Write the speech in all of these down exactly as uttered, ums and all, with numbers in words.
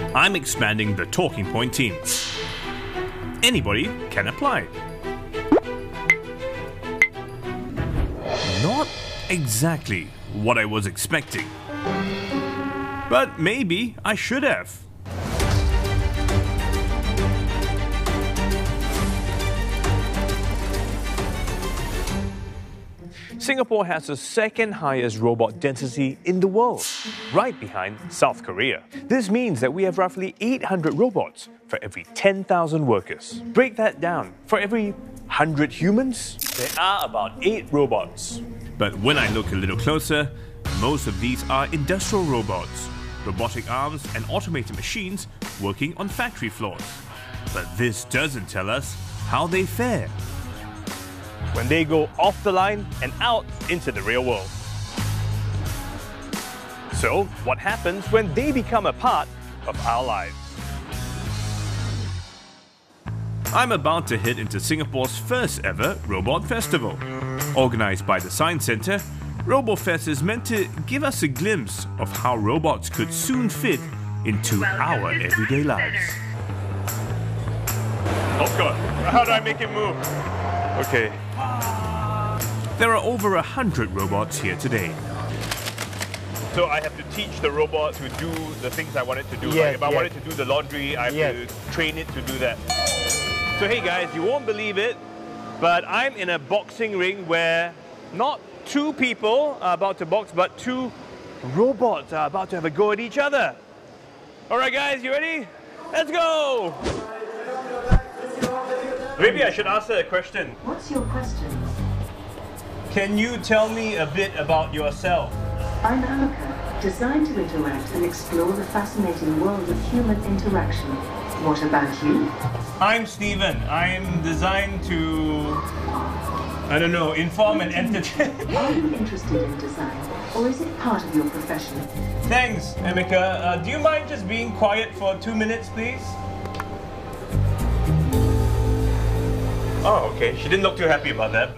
I'm expanding the Talking Point team. Anybody can apply. Not exactly what I was expecting. But maybe I should have. Singapore has the second highest robot density in the world, right behind South Korea. This means that we have roughly eight hundred robots for every ten thousand workers. Break that down. For every one hundred humans, there are about eight robots. But when I look a little closer, most of these are industrial robots, robotic arms and automated machines working on factory floors. But this doesn't tell us how they fare when they go off the line and out into the real world. So, what happens when they become a part of our lives? I'm about to head into Singapore's first ever Robot Festival. Organised by the Science Centre, RoboFest is meant to give us a glimpse of how robots could soon fit into our everyday lives. Oh God, how do I make it move? Okay. There are over a hundred robots here today. So I have to teach the robot to do the things I want it to do. Yes, like if I yes. want it to do the laundry, I have Yes. to train it to do that. So hey guys, you won't believe it, but I'm in a boxing ring where not two people are about to box, but two robots are about to have a go at each other. Alright guys, you ready? Let's go! Maybe I should ask her a question. What's your question? Can you tell me a bit about yourself? I'm Amika, designed to interact and explore the fascinating world of human interaction. What about you? I'm Steven. I'm designed to, I don't know, inform and entertain. Are you interested in design, or is it part of your profession? Thanks, Amika. Uh, do you mind just being quiet for two minutes, please? Oh, okay. She didn't look too happy about that.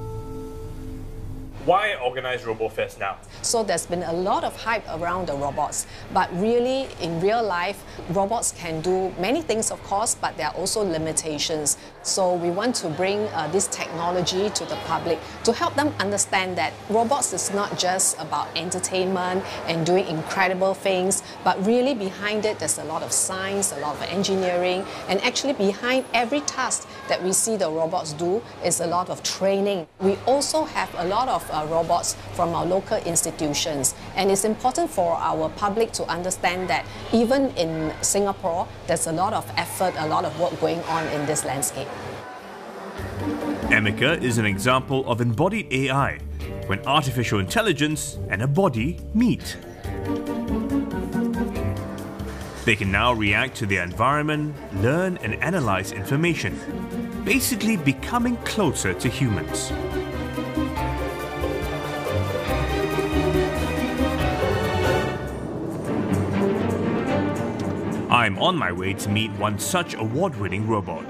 Why organize RoboFest now? So there's been a lot of hype around the robots, but really in real life, robots can do many things of course, but there are also limitations. So we want to bring uh, this technology to the public to help them understand that robots is not just about entertainment and doing incredible things, but really behind it there's a lot of science, a lot of engineering, and actually behind every task that we see the robots do is a lot of training. We also have a lot of Uh, robots from our local institutions, and it's important for our public to understand that even in Singapore there's a lot of effort, a lot of work going on in this landscape. Amika is an example of embodied A I, when artificial intelligence and a body meet. They can now react to their environment, learn and analyze information, basically becoming closer to humans. I'm on my way to meet one such award-winning robot.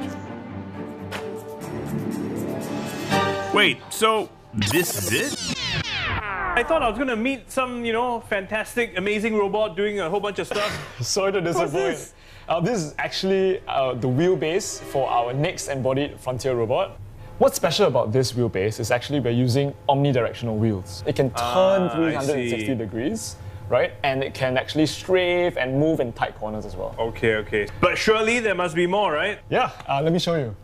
Wait, so this is it? I thought I was gonna meet some, you know, fantastic, amazing robot doing a whole bunch of stuff. Sorry to disappoint. this? Uh, this is actually uh, the wheelbase for our next embodied frontier robot. What's special about this wheelbase is actually we're using omnidirectional wheels. It can turn Ah, three I hundred sixty see. degrees, right? And it can actually strafe and move in tight corners as well. Okay, okay. But surely there must be more, right? Yeah, uh, let me show you.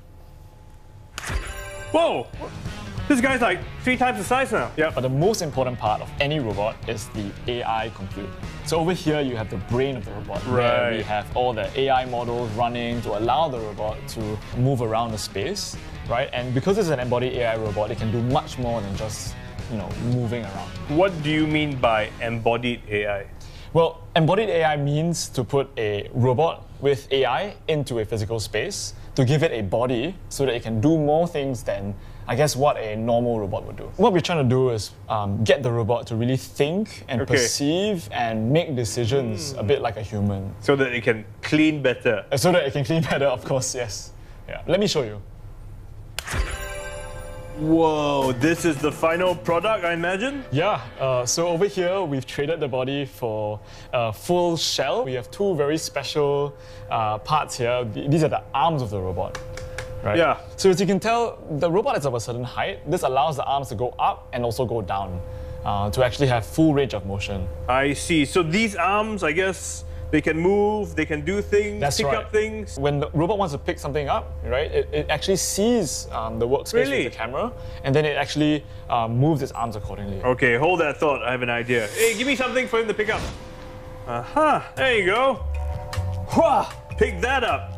Whoa! This guy's like three times the size now. Yeah, but the most important part of any robot is the A I compute. So over here you have the brain of the robot, where we Right. have all the A I models running to allow the robot to move around the space, right? And because it's an embodied A I robot, it can do much more than just, you know, moving around. What do you mean by embodied A I? Well, embodied A I means to put a robot with A I into a physical space to give it a body so that it can do more things than, I guess, what a normal robot would do. What we're trying to do is um, get the robot to really think and Okay. perceive and make decisions a bit like a human. So that it can clean better. Uh, So that it can clean better, of course, yes. Yeah. Let me show you. Whoa, this is the final product, I imagine? Yeah, uh, so over here we've traded the body for a full shell. We have two very special uh, parts here. These are the arms of the robot. Right? Yeah. So as you can tell, the robot is of a certain height. This allows the arms to go up and also go down uh, to actually have full range of motion. I see. So these arms, I guess, they can move, they can do things, That's pick right. up things. When the robot wants to pick something up, right, it, it actually sees um, the workspace Really? with the camera, and then it actually um, moves its arms accordingly. Okay, hold that thought. I have an idea. Hey, give me something for him to pick up. Aha, uh-huh. There you go. Wah! Pick that up.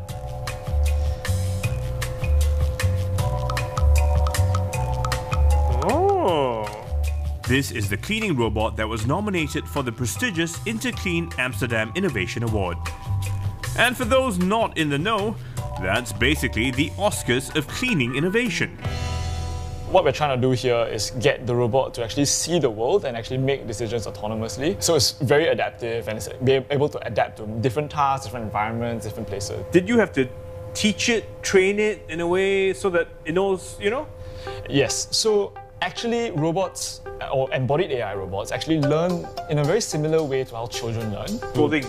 Oh. This is the cleaning robot that was nominated for the prestigious Interclean Amsterdam Innovation Award. And for those not in the know, that's basically the Oscars of cleaning innovation. What we're trying to do here is get the robot to actually see the world and actually make decisions autonomously. So it's very adaptive and it's be able to adapt to different tasks, different environments, different places. Did you have to teach it, train it in a way so that it knows, you know? Yes. So actually, robots, or embodied A I robots, actually learn in a very similar way to how children learn. Scolding.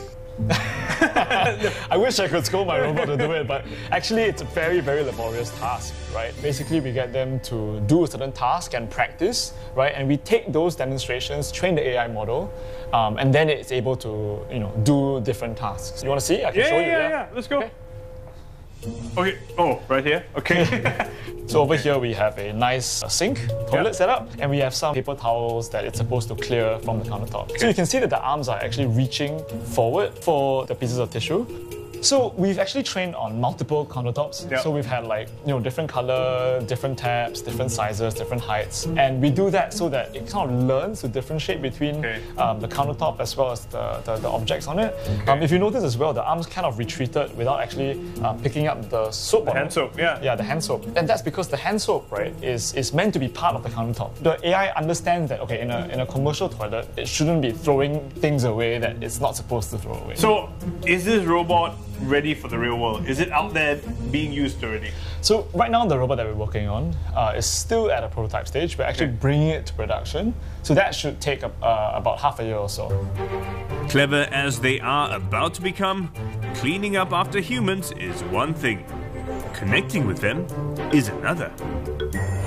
I wish I could scold my robot to do it, but actually it's a very, very laborious task, right? Basically, we get them to do a certain task and practice, right? And we take those demonstrations, train the A I model, um, and then it's able to, you know, do different tasks. You want to see? I can Yeah, show yeah, you. yeah, yeah. Let's go. Okay. Okay. Oh, right here. Okay. So over here we have a nice uh, sink, toilet Yeah. setup, and we have some paper towels that it's supposed to clear from the countertop. So you can see that the arms are actually reaching forward for the pieces of tissue. So we've actually trained on multiple countertops. Yeah. So we've had like, you know, different color, different tabs, different sizes, different heights. And we do that so that it kind of learns to differentiate between Okay. um, the countertop as well as the, the, the objects on it. Um, if you notice as well, the arms kind of retreated without actually uh, picking up the soap. on hand it. soap, yeah. Yeah, the hand soap. And that's because the hand soap, right, is, is meant to be part of the countertop. The A I understands that, okay, in a, in a commercial toilet, it shouldn't be throwing things away that it's not supposed to throw away. So, is this robot ready for the real world? Is it out there being used already? So right now, the robot that we're working on uh, is still at a prototype stage. We're actually Okay. bringing it to production. So that should take uh, about half a year or so. Clever as they are about to become, cleaning up after humans is one thing. Connecting with them is another.